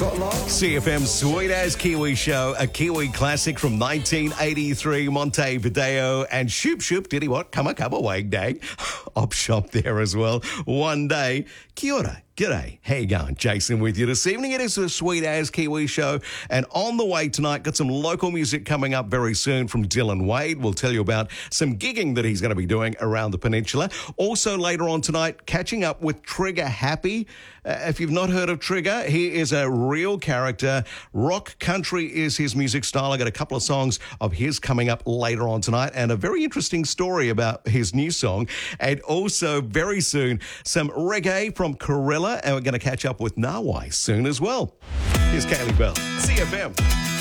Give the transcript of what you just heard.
got lost. CFM's Sweet As Kiwi show, a Kiwi classic from 1983, Montevideo and Shoop Shoop, diddy what, come wag day. Op shop there as well. One day. Kia ora. G'day. How you going? Jason with you this evening. It is the Sweet As Kiwi show. And on the way tonight, got some local music coming up very soon from Dylan Wade. We'll tell you about some gigging that he's going to be doing around the peninsula. Also later on tonight, catching up with Trigger Happy. If you've not heard of Trigger, he is a real character. Rock country is his music style. I got a couple of songs of his coming up later on tonight and a very interesting story about his new song. And also very soon, some reggae from Corella. And we're going to catch up with Nawai soon as well. Here's Kaylee Bell, CFM.